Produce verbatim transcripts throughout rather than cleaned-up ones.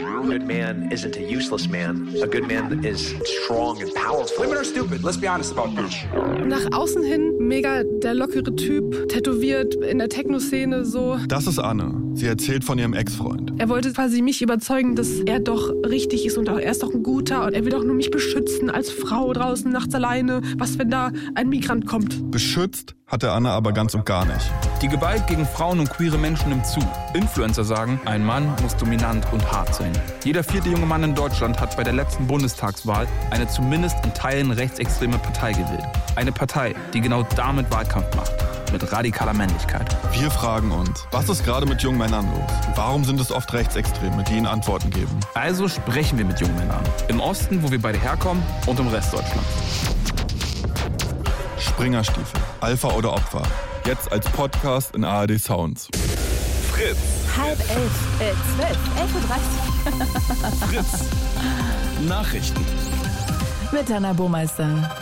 A good man isn't a useless man. A good man is strong and powerful. Women are stupid, let's be honest about this. Nach außen hin mega der lockere Typ, tätowiert in der Techno-Szene so. Das ist Anne. Sie erzählt von ihrem Ex-Freund. Er wollte quasi mich überzeugen, dass er doch richtig ist und auch, er ist doch ein Guter und er will doch nur mich beschützen als Frau draußen nachts alleine. Was, wenn da ein Migrant kommt? Beschützt hat er Anne aber ganz und gar nicht. Die Gewalt gegen Frauen und queere Menschen nimmt zu. Influencer sagen, ein Mann muss dominant und hart sein. Jeder vierte junge Mann in Deutschland hat bei der letzten Bundestagswahl eine zumindest in Teilen rechtsextreme Partei gewählt. Eine Partei, die genau damit Wahlkampf macht. Mit radikaler Männlichkeit. Wir fragen uns, was ist gerade mit jungen Männern los? Warum sind es oft Rechtsextreme, die ihnen Antworten geben? Also sprechen wir mit jungen Männern. Im Osten, wo wir beide herkommen, und im Rest Deutschlands. Springerstiefel, Alpha oder Opfer. Jetzt als Podcast in A R D Sounds. Fritz. Halb elf, äh, zwölf, elf Uhr dreißig. Fritz. Nachrichten. Mit Anna Burmeister.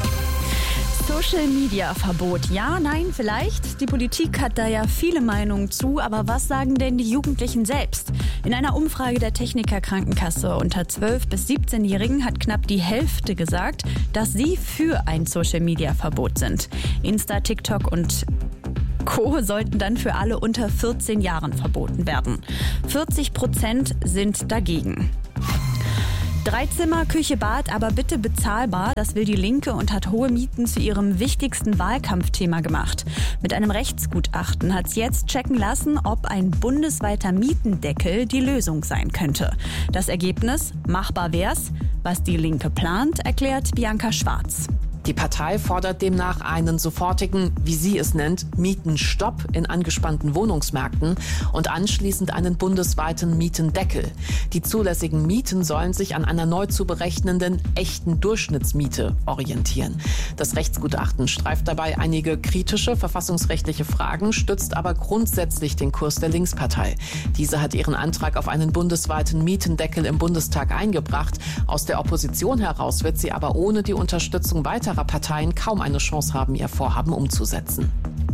Social-Media-Verbot. Ja, nein, vielleicht. Die Politik hat da ja viele Meinungen zu, aber was sagen denn die Jugendlichen selbst? In einer Umfrage der Techniker Krankenkasse unter zwölf- bis siebzehnjährigen hat knapp die Hälfte gesagt, dass sie für ein Social-Media-Verbot sind. Insta, TikTok und Co. sollten dann für alle unter vierzehn Jahren verboten werden. vierzig Prozent sind dagegen. Drei Zimmer, Küche, Bad, aber bitte bezahlbar. Das will die Linke und hat hohe Mieten zu ihrem wichtigsten Wahlkampfthema gemacht. Mit einem Rechtsgutachten hat es jetzt checken lassen, ob ein bundesweiter Mietendeckel die Lösung sein könnte. Das Ergebnis? Machbar wär's. Was die Linke plant, erklärt Bianca Schwarz. Die Partei fordert demnach einen sofortigen, wie sie es nennt, Mietenstopp in angespannten Wohnungsmärkten und anschließend einen bundesweiten Mietendeckel. Die zulässigen Mieten sollen sich an einer neu zu berechnenden echten Durchschnittsmiete orientieren. Das Rechtsgutachten streift dabei einige kritische verfassungsrechtliche Fragen, stützt aber grundsätzlich den Kurs der Linkspartei. Diese hat ihren Antrag auf einen bundesweiten Mietendeckel im Bundestag eingebracht. Aus der Opposition heraus wird sie aber ohne die Unterstützung weiter Parteien kaum eine Chance haben, ihr Vorhaben umzusetzen.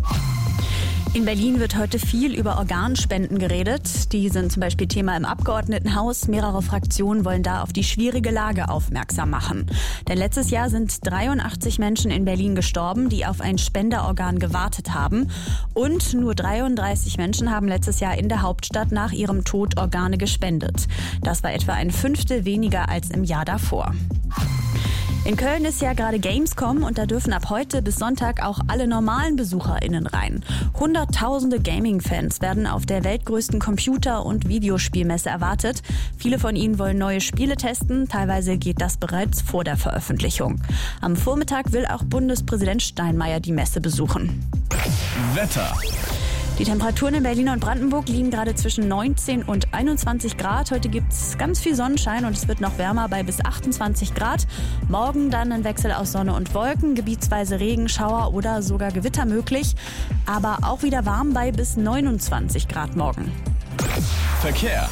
In Berlin wird heute viel über Organspenden geredet. Die sind zum Beispiel Thema im Abgeordnetenhaus. Mehrere Fraktionen wollen da auf die schwierige Lage aufmerksam machen. Denn letztes Jahr sind dreiundachtzig Menschen in Berlin gestorben, die auf ein Spenderorgan gewartet haben. Und nur dreiunddreißig Menschen haben letztes Jahr in der Hauptstadt nach ihrem Tod Organe gespendet. Das war etwa ein Fünftel weniger als im Jahr davor. In Köln ist ja gerade Gamescom und da dürfen ab heute bis Sonntag auch alle normalen BesucherInnen rein. Hunderttausende Gaming-Fans werden auf der weltgrößten Computer- und Videospielmesse erwartet. Viele von ihnen wollen neue Spiele testen, teilweise geht das bereits vor der Veröffentlichung. Am Vormittag will auch Bundespräsident Steinmeier die Messe besuchen. Wetter. Die Temperaturen in Berlin und Brandenburg liegen gerade zwischen neunzehn und einundzwanzig Grad. Heute gibt es ganz viel Sonnenschein und es wird noch wärmer bei bis achtundzwanzig Grad. Morgen dann ein Wechsel aus Sonne und Wolken, gebietsweise Regen, Schauer oder sogar Gewitter möglich. Aber auch wieder warm bei bis neunundzwanzig Grad morgen. Verkehr.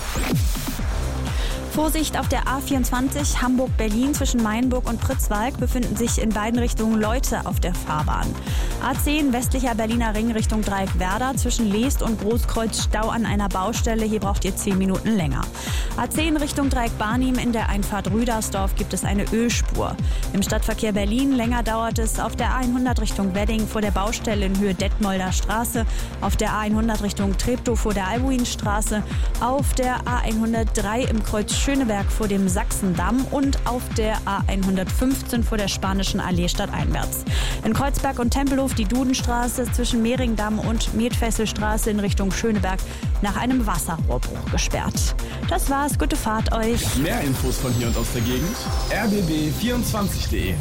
Vorsicht auf der A vierundzwanzig Hamburg-Berlin zwischen Mainburg und Pritzwalk befinden sich in beiden Richtungen Leute auf der Fahrbahn. A zehn westlicher Berliner Ring Richtung Dreieck-Werder zwischen Leest und Großkreuz Stau an einer Baustelle. Hier braucht ihr zehn Minuten länger. A zehn Richtung Dreieck-Barnim in der Einfahrt Rüdersdorf gibt es eine Ölspur. Im Stadtverkehr Berlin länger dauert es auf der A hundert Richtung Wedding vor der Baustelle in Höhe Detmolder Straße, auf der A hundert Richtung Treptow vor der Albuinstraße, auf der A hundertdrei im Kreuz Schöneberg vor dem Sachsendamm und auf der A hundertfünfzehn vor der Spanischen Allee stadteinwärts. In Kreuzberg und Tempelhof die Dudenstraße zwischen Mehringdamm und Metfesselstraße in Richtung Schöneberg nach einem Wasserrohrbruch gesperrt. Das war's, gute Fahrt euch. Mehr Infos von hier und aus der Gegend r b b vierundzwanzig punkt d e.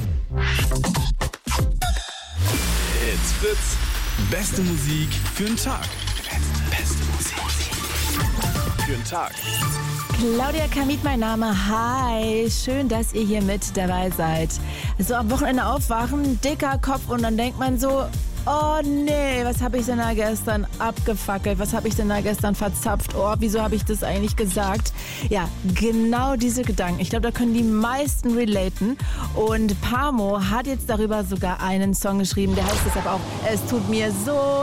It's Fritz. Beste Musik für den Tag. Beste Musik für den Tag. Claudia Kamit, mein Name. Hi, schön, dass ihr hier mit dabei seid. So am Wochenende aufwachen, dicker Kopf und dann denkt man so, oh nee, was habe ich denn da gestern abgefackelt? Was habe ich denn da gestern verzapft? Oh, wieso habe ich das eigentlich gesagt? Ja, genau diese Gedanken. Ich glaube, da können die meisten relaten. Und Pamo hat jetzt darüber sogar einen Song geschrieben, der heißt deshalb auch, es tut mir so